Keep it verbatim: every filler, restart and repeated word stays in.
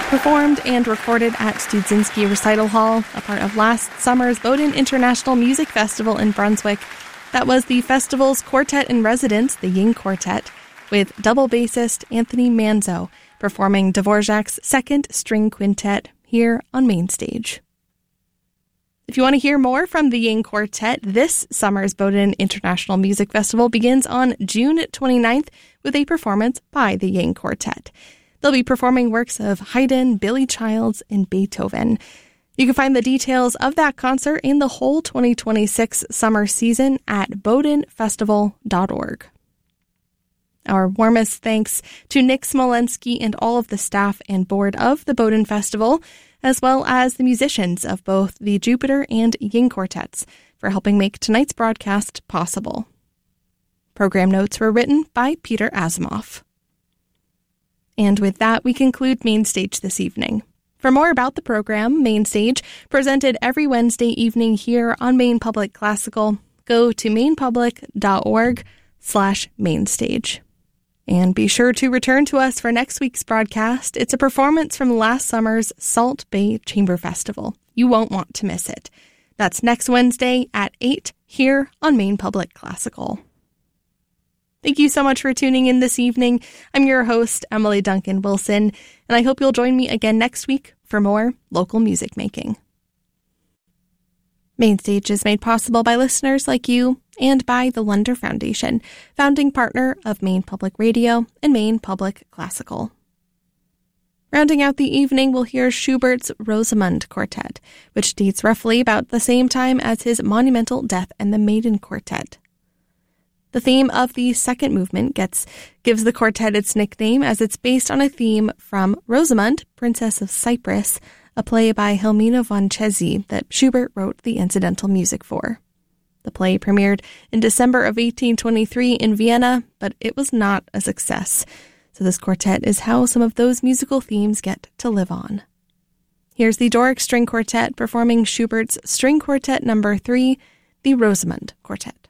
Performed and recorded at Studzinski Recital Hall, a part of last summer's Bowdoin International Music Festival in Brunswick. That was the festival's quartet in residence, the Ying Quartet, with double bassist Anthony Manzo performing Dvorak's Second String Quintet here on Main Stage. If you want to hear more from the Ying Quartet, this summer's Bowdoin International Music Festival begins on June twenty-ninth with a performance by the Ying Quartet. They'll be performing works of Haydn, Billy Childs, and Beethoven. You can find the details of that concert and the whole twenty twenty-six summer season at bowdoin festival dot org. Our warmest thanks to Nick Smolensky and all of the staff and board of the Bowdoin Festival, as well as the musicians of both the Jupiter and Ying Quartets for helping make tonight's broadcast possible. Program notes were written by Peter Asimov. And with that, we conclude Main Stage this evening. For more about the program, Main Stage, presented every Wednesday evening here on Maine Public Classical, go to mainpublic.org slash mainstage. And be sure to return to us for next week's broadcast. It's a performance from last summer's Salt Bay Chamber Festival. You won't want to miss it. That's next Wednesday at eight here on Maine Public Classical. Thank you so much for tuning in this evening. I'm your host, Emily Duncan Wilson, and I hope you'll join me again next week for more local music making. Main Stage is made possible by listeners like you and by the Lunder Foundation, founding partner of Maine Public Radio and Maine Public Classical. Rounding out the evening, we'll hear Schubert's Rosamund Quartet, which dates roughly about the same time as his monumental Death and the Maiden Quartet. The theme of the second movement gets gives the quartet its nickname as it's based on a theme from Rosamund, Princess of Cyprus, a play by Helmina von Cesi that Schubert wrote the incidental music for. The play premiered in December of eighteen twenty-three in Vienna, but it was not a success. So this quartet is how some of those musical themes get to live on. Here's the Doric String Quartet performing Schubert's String Quartet number three, the Rosamund Quartet.